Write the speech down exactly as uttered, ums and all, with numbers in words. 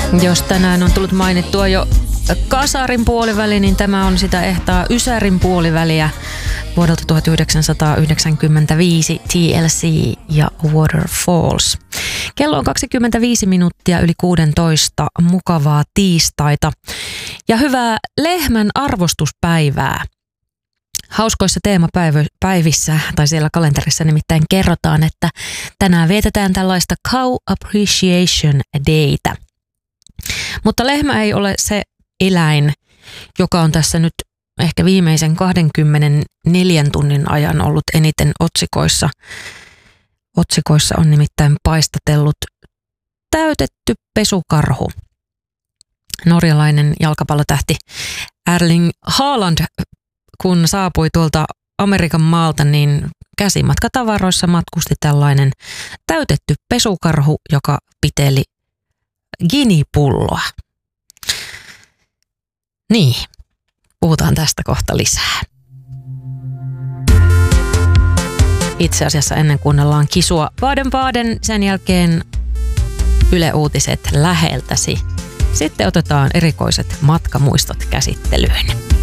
Jos tänään on tullut mainittua jo kasarin puoliväli, niin tämä on sitä ehtaa ysärin puoliväliä vuodelta tuhatyhdeksänsataayhdeksänkymmentäviisi, T L C ja Waterfalls. Kello on kaksikymmentäviisi minuuttia yli kuusitoista, mukavaa tiistaita ja hyvää lehmän arvostuspäivää. Hauskoissa teemapäivissä tai siellä kalenterissa nimittäin kerrotaan, että tänään vietetään tällaista Cow Appreciation Daytä. Mutta lehmä ei ole se eläin, joka on tässä nyt ehkä viimeisen kaksikymmentäneljä tunnin ajan ollut eniten otsikoissa. Otsikoissa on nimittäin paistatellut täytetty pesukarhu. Norjalainen jalkapallotähti Erling Haaland, kun saapui tuolta Amerikan maalta, niin käsimatkatavaroissa matkusti tällainen täytetty pesukarhu, joka piteli ginipulloa. Niin, puhutaan tästä kohta lisää. Itse asiassa ennen kuunnellaan kisua Baden-Baden, sen jälkeen Yle Uutiset läheltäsi. Sitten otetaan erikoiset matkamuistot käsittelyyn.